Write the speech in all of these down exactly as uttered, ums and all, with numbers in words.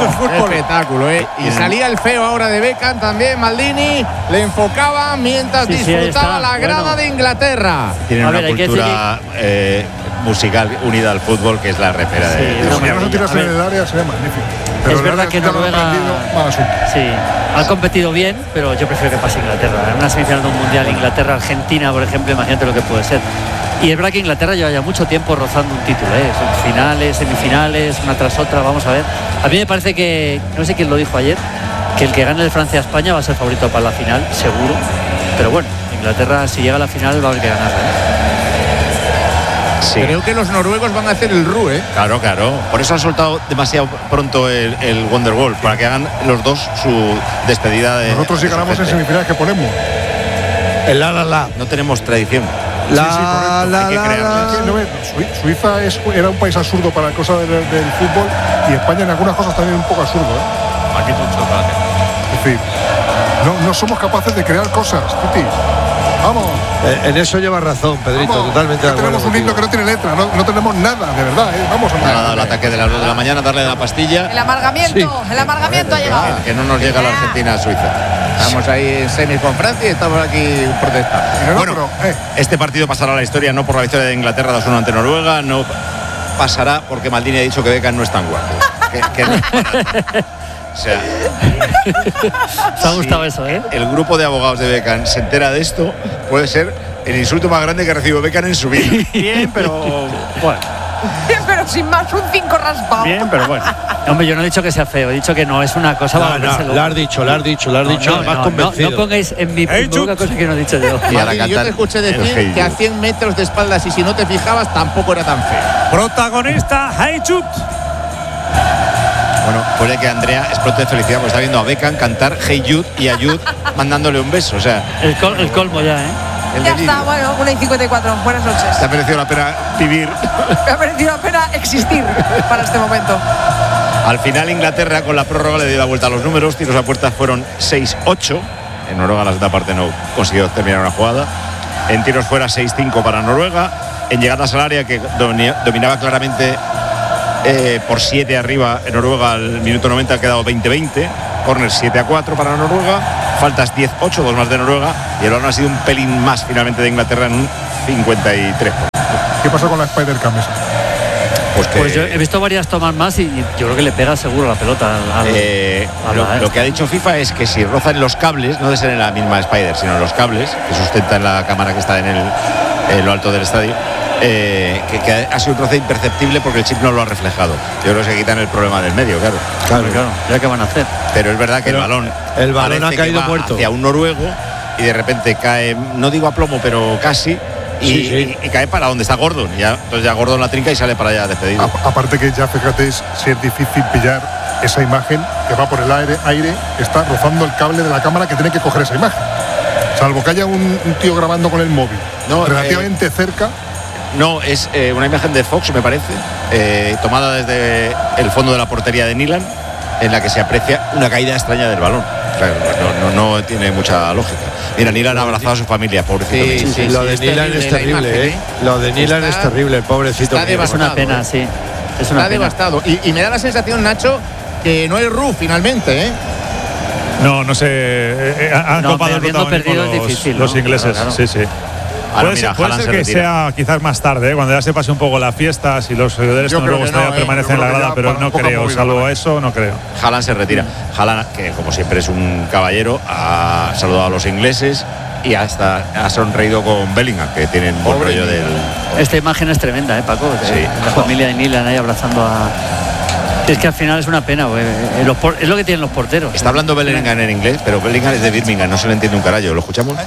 es fútbol. Espectáculo, ¿eh? Y salía el feo ahora de Beckham también, Maldini, le enfocaba mientras sí, disfrutaba sí, la grada bueno. de Inglaterra. Tienen una ver, cultura eh, musical unida al fútbol que es la repera sí, de... Si no tiras en el área sería magnífico. Pero es verdad que Noruega sí, ha competido bien, pero yo prefiero que pase Inglaterra. En una semifinal de un mundial, Inglaterra-Argentina, por ejemplo, imagínate lo que puede ser. Y es verdad que Inglaterra lleva ya mucho tiempo rozando un título, ¿eh? Son finales, semifinales, una tras otra, vamos a ver. A mí me parece que, no sé quién lo dijo ayer, que el que gane el Francia-España va a ser favorito para la final, seguro. Pero bueno, Inglaterra si llega a la final va a haber que ganarla, ¿eh? Sí. Creo que los noruegos van a hacer el R U, ¿eh? Claro, claro. Por eso han soltado demasiado pronto el, el Wonderwall, para que hagan los dos su despedida de... Nosotros si ganamos en semifinales, ¿qué ponemos? El la la la. No tenemos tradición. La, sí, sí, la, la, Hay que crearla. La, no, Suiza es, era un país absurdo para la cosa del, del fútbol y España en algunas cosas también un poco absurdo, ¿eh? Aquí un chocolate. Es decir, no, no somos capaces de crear cosas, Titi. Vamos. Eh, en eso lleva razón, Pedrito, Vamos, totalmente de acuerdo. Tenemos un himno que no tiene letra, no, no tenemos nada, de verdad, ¿eh? Vamos a nada, el ataque de las dos de la mañana, darle la pastilla. El amargamiento, sí. el amargamiento ha llegado. Que no nos llega la Argentina-Suiza. Estamos ahí en semis con Francia y estamos aquí protestando. No, bueno, pero, eh. este partido pasará a la historia no por la victoria de Inglaterra dos uno ante Noruega, no pasará porque Maldini ha dicho que Beckham no es tan guapo. que, que no es o sea, te ha gustado sí, eso, ¿eh? El grupo de abogados de Beckham se entera de esto, puede ser el insulto más grande que recibió Beckham en su vida. Bien, pero bueno. Bien, pero sin más, un cinco raspado. Bien, pero bueno. Hombre, yo no he dicho que sea feo, he dicho que no es una cosa. No, no, lo has dicho, lo has dicho, lo has dicho. No, no, más no, convencido. No, no pongáis en mi boca una cosa que no he dicho yo. Madrid, yo te escuché decir que a cien metros de espaldas y si no te fijabas tampoco era tan feo. Protagonista, Hey Jude. Bueno, puede que Andrea explote de felicidad porque está viendo a Beckham cantar Hey Jude y a Jude mandándole un beso. O sea, el, col, el colmo ya, ¿eh? El ya delirio. Está, bueno, una y cincuenta y cuatro. Buenas noches. ¿Te ha merecido la pena vivir? Me ha merecido la pena existir para este momento. Al final Inglaterra con la prórroga le dio la vuelta a los números. Tiros a puerta fueron seis ocho. En Noruega la segunda parte no consiguió terminar una jugada. En tiros fuera seis cinco para Noruega. En llegadas al área que dominaba claramente eh, por siete arriba en Noruega al minuto noventa ha quedado veinte veinte. Corner siete a cuatro para Noruega. Faltas diez ocho, dos más de Noruega. Y el balón ha sido un pelín más finalmente de Inglaterra en un cincuenta y tres. ¿Qué pasó con la Spider-Cam esa? Pues, que, pues yo he visto varias tomas más y yo creo que le pega seguro la pelota al, eh, al, lo, lo que ha dicho FIFA es que si rozan los cables, no de ser en la misma Spider, sino en los cables que sustentan la cámara que está en, el, en lo alto del estadio, eh, que, que ha sido un roce imperceptible porque el chip no lo ha reflejado. Yo creo que se quitan el problema del medio, claro. Claro, claro. ¿Ya qué van a hacer? Pero es verdad que Pero el balón, el balón ha caído muerto hacia un noruego y de repente cae, no digo a plomo, pero casi. Y, sí, sí. y, y cae para donde está Gordon. Ya, entonces ya Gordon la trinca y sale para allá despedido. A, aparte que ya fíjate si es difícil pillar esa imagen que va por el aire, aire, está rozando el cable de la cámara que tiene que coger esa imagen. Salvo que haya un, un tío grabando con el móvil no, relativamente eh, cerca. No, es eh, una imagen de Fox, me parece, eh, tomada desde el fondo de la portería de Nilan, en la que se aprecia una caída extraña del balón. Claro, no, no, no tiene mucha lógica. Mira, Nilan ha abrazado a su familia, pobrecito. Sí, sí, sí, lo de Nilan es terrible, ¿eh? Lo de Nilan es terrible, el pobrecito. Es una pena, sí. Es una está pena. devastado. Y, y me da la sensación, Nacho, que no hay R U finalmente, ¿eh? No, no sé. Eh, han no, copado el protagonismo los, difícil, los ¿no? ingleses. Claro, claro. Sí, sí. Ahora, puede mira, ser, puede ser que retira. sea quizás más tarde, ¿eh? Cuando ya se pase un poco las fiestas y los seguidores luego no, eh, permanecen en la grada, pero no creo, salvo eso, no creo. Haaland se retira. Haaland, que como siempre es un caballero, ha saludado a los ingleses y hasta ha sonreído con Bellingham, que tienen buen rollo del... Esta imagen es tremenda, ¿eh, Paco? Sí. La familia de Nilan ahí abrazando a... Es que al final es una pena, güey. Los por... Es lo que tienen los porteros. Está hablando Bellingham en inglés, pero Bellingham es de Birmingham, no se le entiende un carajo. ¿Lo escuchamos?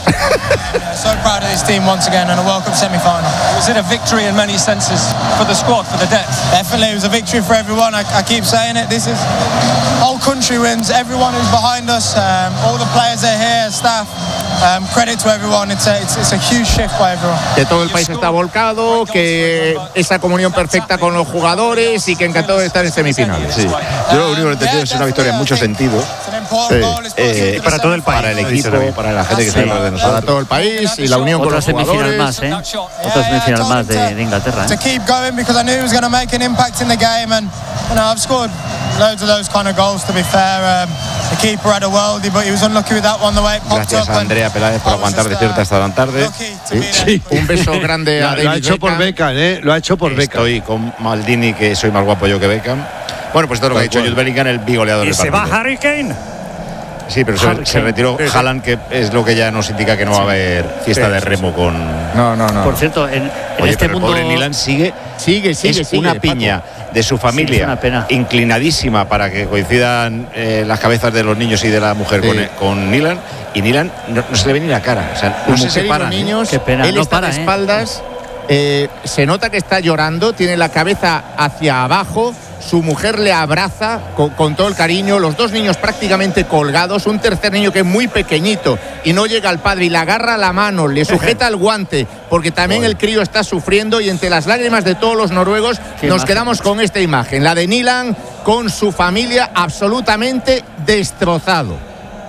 So proud of this team once again in a World Cup semi-final. Was it a victory in many senses for the squad, for the depth? Definitely, it was a victory for everyone. I, I keep saying it. This is whole country wins. Everyone who's behind us, um, all the players that are here, staff. Um, credit to everyone. It's a, it's, it's a huge shift by everyone. Que todo el país está volcado, que esa comunión perfecta con los jugadores y que encantado de estar en semifinales. Sí. Yo lo único que he entendido es una victoria en muchos sentidos. Sí. Eh, para todo el país, para el equipo, para la gente que está detrás de nosotros, para todo el país y la unión otra con los semifinal jugadores. Más, ¿eh? Otra semifinal más de, de Inglaterra. ¿eh? To keep going because I knew it was going to make an impact in the game and you know I've scored loads of those kind of goals, to be fair. Um, the keeper had a worldie, but he was unlucky with that one, the way it popped Gracias up. a Andrea Peláez por aguantar de cierta hasta tan tarde. Sí, sí. Un beso grande a Lo, David lo ha hecho Beckham. por Beckham, ¿eh? Lo ha hecho por Beckham. Estoy con Maldini, que soy más guapo yo que Beckham. Bueno, pues todo lo que ha dicho Jude Bellingham, el bigoleador ¿Y del se partido. va Harry Kane? Sí, pero se, se retiró Haaland, que es lo que ya nos indica que no va a haber fiesta Sí, de sí, remo con. No, no, no. Por cierto, en, en Oye, este pero mundo. el pobre Nilan sigue, Sigue, sigue, es sigue, una Paco. piña de su familia, Sí, es una pena. inclinadísima para que coincidan eh, las cabezas de los niños y de la mujer Sí. con, con Nilan, y Nilan no, no se le ve ni la cara, o sea, no La se mujer y separan. los ¿eh? niños, Qué pena, él no está para, de ¿eh? espaldas, eh, se nota que está llorando, tiene la cabeza hacia abajo, su mujer le abraza con, con todo el cariño, los dos niños prácticamente colgados, un tercer niño que es muy pequeñito y no llega al padre y le agarra la mano, le sujeta el guante, porque también el crío está sufriendo, y entre las lágrimas de todos los noruegos Qué nos imagen. quedamos con esta imagen, la de Nilan con su familia absolutamente destrozado.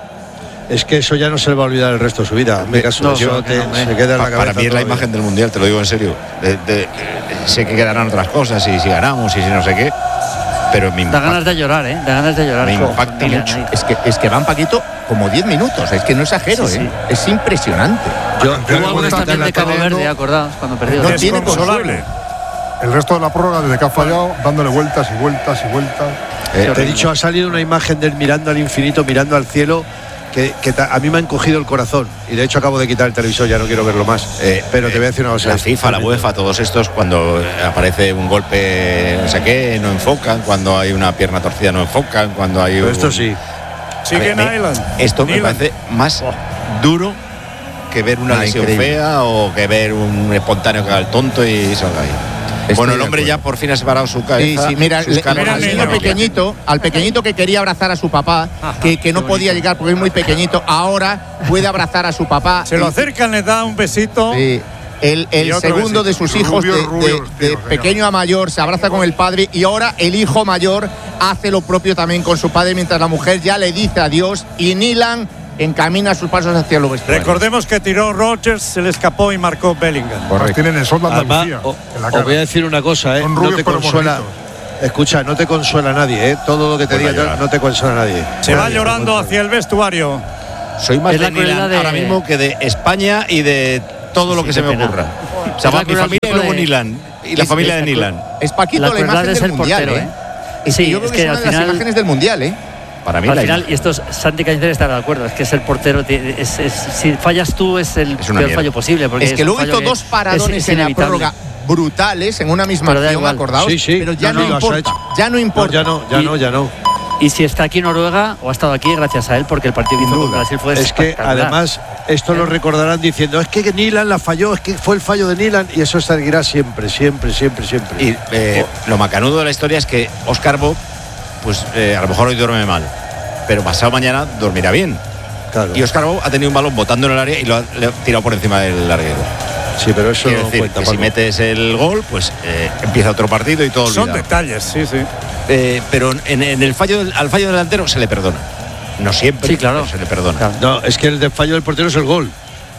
Es que eso ya no se le va a olvidar el resto de su vida. En mi caso, No, yo no, te- no, se no, queda en la Pa- cabeza. Para mí es la todavía. imagen del mundial, te lo digo en serio. De- de- de- sé que quedarán otras cosas y si ganamos y si no sé qué, pero me Da impacta, ganas de llorar, ¿eh? Da ganas de llorar. me Jo, impacta mira, mucho. ahí. Es que, es que van, Paquito, como diez minutos, es que no exagero, Sí, sí. ¿eh? Es impresionante. Yo, Hubo yo Hubo me algunos gusta también de Cabo teniendo- Verde, acordados, cuando perdió. No tiene Desconsolable. El resto de la prórroga, desde que ha fallado, dándole vueltas y vueltas y vueltas. Eh, te he dicho, ha salido una imagen de él mirando al infinito, mirando al cielo, que, que ta- a mí me ha encogido el corazón. Y de hecho acabo de quitar el televisor, ya no quiero verlo más. Eh, Pero te eh, voy a decir una cosa. La es FIFA, la tremendo. UEFA, todos estos, cuando aparece un golpe, no sé qué, no enfocan, cuando hay una pierna torcida no enfocan, cuando hay Pero un- esto sí. Sigue A ver, me- Nyland. Esto me Nyland. parece más duro que ver una Ah, lesión increíble. fea o que ver un espontáneo que haga el tonto y salga ahí. Estoy Bueno, el de hombre acuerdo. ya por fin ha separado su Sí, cabeza. sí, mira, sus le- caras mira al de niño la pequeñito, al pequeñito que quería abrazar a su papá, que, que no podía llegar porque es muy pequeñito, ahora puede abrazar a su papá. Se lo Y- acercan, le da un besito. Sí. El, el Y otro segundo de besito. sus hijos, Rubio, de, rubio, de- tío, de señor. pequeño a mayor, se abraza con el padre, y ahora el hijo mayor hace lo propio también con su padre, mientras la mujer ya le dice adiós y Nilan encamina sus pasos hacia los vestuarios. Recordemos que tiró Rodgers, se le escapó y marcó Bellingham. Además, tienen el sol de Además, Andalucía o- en la os cara. voy a decir una cosa, ¿eh? Son No rubios te pero consuela. bonitos. Escucha, no te consuela nadie, ¿eh? Todo lo que te Pues va a diga llorar. no te consuela nadie. Se va Nadie te llorando consuela. hacia el vestuario. Soy más Es la de Nilan crueldad de- ahora mismo que de España y de todo lo Sí, que qué se me pena. ocurra. O Es sea, la va mi crueldad familia y de- luego Nilan. Y la Es- familia es de la cru- Nilan. Es Paquito La la, crueldad imagen de del ser mundial, portero, ¿eh? ¿eh? Es Sí, que yo creo es que, que es una al de las final- imágenes del mundial, ¿eh? Para mí Al la final, imagen. y esto, Santi Cañizares está de acuerdo, es que es el portero, ti- es- es- si fallas tú es el Es una peor mierda. fallo posible. Porque Es que un luego fallo hizo dos es- paradones es en la inevitable. prórroga brutales en una misma Pero da acción, igual. acordaos, Sí, sí. pero ya No, no, no, los ha importa, hecho. ya no importa. No, ya no, ya Y- no, ya no. Y si está aquí en Noruega, o ha estado aquí gracias a él, porque el partido que hizo con Brasil fue Es que espectacular. además esto lo recordarán diciendo, es que Nilan la falló, es que fue el fallo de Nilan, y eso seguirá siempre, siempre, siempre, siempre. Y eh, lo macanudo de la historia es que Oscar Bob, pues eh, a lo mejor hoy duerme mal, pero pasado mañana dormirá bien. Claro. Y Oscar Bob ha tenido un balón botando en el área y lo ha, le ha tirado por encima del larguero. Sí, pero eso Quiero no decir, cuenta, que si Paco. metes el gol, pues eh, empieza otro partido y todo Son olvidado. detalles, sí, sí. Eh, pero en, en el fallo del- al fallo delantero se le perdona. No siempre, Sí, claro. pero se le perdona. Claro. No, es que el de fallo del portero es el gol.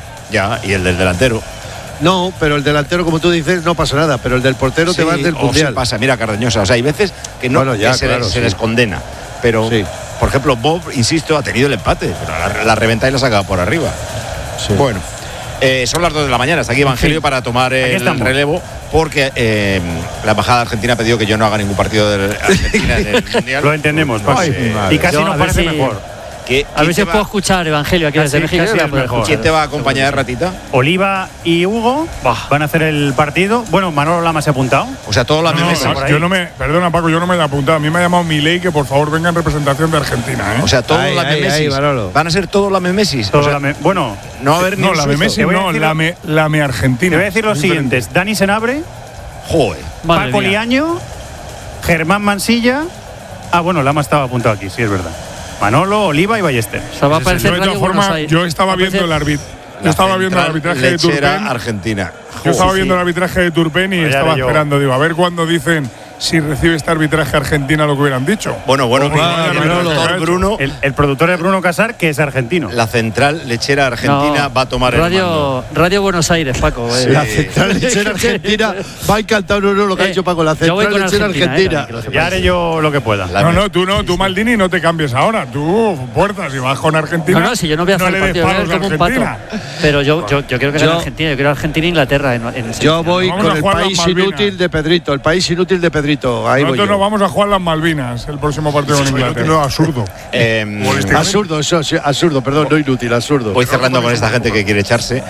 Ya, y el del delantero. No, pero el delantero, como tú dices, no pasa nada, pero el del portero te Sí, vas del o mundial. sí pasa, mira, Cardeñosa. O sea, hay veces que no Bueno, ya, que se, claro, les, se sí. les condena. Pero, Sí. por ejemplo, Bob, insisto, ha tenido el empate, pero la, la reventa y la ha sacado por arriba. Sí. Bueno, eh, son las dos de la mañana. Está aquí Evangelio para tomar el estamos. relevo, porque eh, la embajada argentina ha pedido que yo no haga ningún partido de Argentina en el mundial. Lo entendemos, No Paco. sé, Y casi Yo, a nos ver parece si- mejor. ¿qué- A ver quién si te va- puedo escuchar Evangelio aquí desde Casi- México. casi voy a es poder mejor. escuchar. ¿Quién te va a acompañar, Ratita? Oliva y Hugo van a hacer el partido. Bueno, Manolo Lama se ha apuntado. O sea, todos los No, meses. no, yo no me, perdona Paco, yo no me he apuntado. A mí me ha llamado Milei que por favor venga en representación de Argentina, ¿eh? O sea, todos Ahí, los ahí, memesis. ahí, Manolo. Van a ser todos los memesis. Todo O sea, la me- bueno, no va a haber ni no, un la suizo. Messi Te voy a no, decir la lo- me, la me Argentina. te voy a decir los Es diferente. siguientes. Dani Senabre, Joder. Madre Paco mía. Liaño, Germán Mansilla. Ah, bueno, Lama estaba apuntado aquí, sí, es verdad. Manolo, Oliva y Ballester. O sea, va a Yo, aparecer de todas Radio Buenos formas, Aires. yo estaba Va a viendo el aparecer- árbitro. Yo La estaba viendo el central arbitraje de lechera Turpen. Argentina. Yo estaba sí, viendo sí. el arbitraje de Turpen y Vaya estaba de yo. esperando, digo, a ver cuándo dicen si recibe este arbitraje Argentina lo que hubieran dicho. Bueno, bueno, que Ah, el, Manolo. productor Bruno, El, el productor es Bruno Casar, que es argentino. la central lechera argentina No, va a tomar el Radio, mando. Radio Buenos Aires, Paco. eh. La central lechera argentina va a encantar no, no, lo que ha Eh, dicho Paco, la yo voy central con lechera Argentina, argentina. eh, que lo sepáis. Ya haré yo lo que pueda. La- No, no, tú no, tú Maldini no te cambies ahora. Tú, puertas, si vas con Argentina. No, no, si yo no voy a hacer le el des partido, voy a palos ver a como un pato. Argentina. Pero yo, yo, yo quiero que gane Yo- Argentina, yo quiero Argentina e Inglaterra en, en Yo semifinal. voy Vamos con a el jugar las país Malvinas. inútil de Pedrito, el país inútil de Pedrito. Ahí voy Nosotros yo. nos vamos a jugar las Malvinas el próximo partido con Inglaterra. No, absurdo. Eh, Absurdo, eso, sí, absurdo, perdón, no inútil, absurdo. Voy cerrando con esta gente que quiere echarse.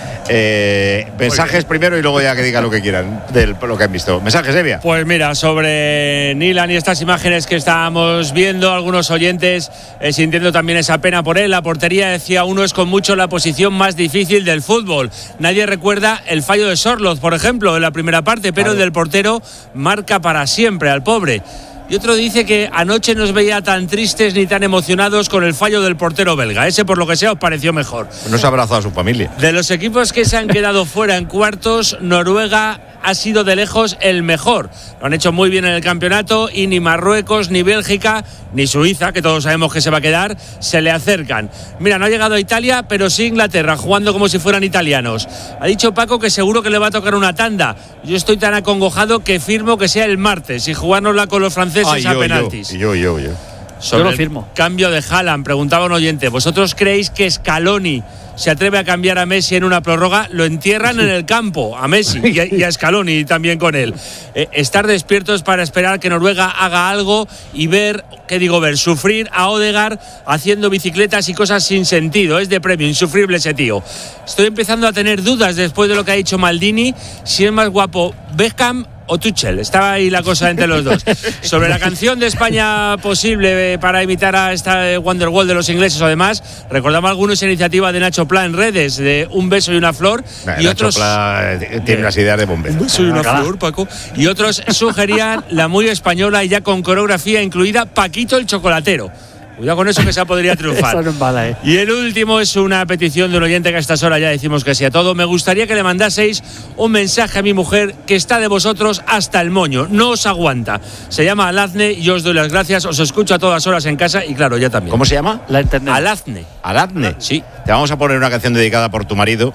Eh, mensajes primero y luego ya que digan lo que quieran de lo que han visto. Mensajes, Evia. Pues mira, sobre Nilan y estas imágenes que estábamos viendo, algunos oyentes eh, sintiendo también esa pena por él. La portería, decía uno, es con mucho la posición más difícil del fútbol. Nadie recuerda el fallo de Sorloth, por ejemplo, en la primera parte, pero Claro. el del portero marca para siempre al pobre. Y otro dice que anoche nos veía tan tristes ni tan emocionados con el fallo del portero belga. Ese, por lo que sea, os pareció mejor. No se ha abrazado a su familia. De los equipos que se han quedado fuera en cuartos, Noruega ha sido de lejos el mejor. Lo han hecho muy bien en el campeonato y ni Marruecos, ni Bélgica, ni Suiza, que todos sabemos que se va a quedar, se le acercan. Mira, no ha llegado a Italia, pero sí Inglaterra, jugando como si fueran italianos. Ha dicho Paco que seguro que le va a tocar una tanda. Yo estoy tan acongojado que firmo que sea el martes y jugárnosla con los franceses Ay, a yo, penaltis. yo, yo, yo, yo. Sobre Yo lo el firmo. cambio de Haaland, preguntaba un oyente, ¿vosotros creéis que Scaloni se atreve a cambiar a Messi en una prórroga? Lo entierran en el campo, a Messi y a, y a Scaloni también con él. Eh, estar despiertos para esperar que Noruega haga algo y ver, ¿qué digo ver? Sufrir a Odegaard haciendo bicicletas y cosas sin sentido. Es de premio, insufrible ese tío. Estoy empezando a tener dudas después de lo que ha dicho Maldini, si es más guapo Beckham o Tuchel. Estaba ahí la cosa entre los dos. Sobre la canción de España posible eh, para imitar a esta eh, Wonderwall de los ingleses o demás, recordaba algunos iniciativa de Nacho Pla en redes, de un beso y una flor, Nah, y Nacho otros... Pla, eh, tiene unas ideas de bombero. Un beso y una flor, Paco. Y otros sugerían la muy española y ya con coreografía incluida, Paquito el chocolatero. Cuidado con eso, que esa podría triunfar. Eso no es mala, eh. Y el último es una petición de un oyente que a estas horas ya decimos que sí a todo. Me gustaría que le mandaseis un mensaje a mi mujer que está de vosotros hasta el moño. No os aguanta. Se llama Alazne y yo os doy las gracias. Os escucho a todas horas en casa y claro, ya también. ¿Cómo se llama? La entendemos. Alazne. Aladne. Sí. Te vamos a poner una canción dedicada por tu marido.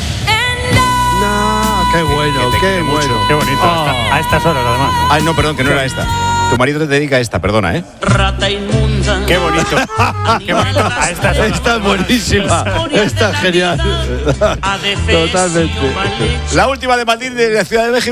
No, qué bueno, Que te qué quiere mucho. bueno. Qué bonito. Oh. A estas horas, además. Ay, no, perdón, que no era esta. Tu marido te dedica a esta, perdona, ¿eh? Qué bonito. Qué bonito. A estas horas. Esta es buenísima, está genial. Totalmente. La última de Madrid de la Ciudad de México.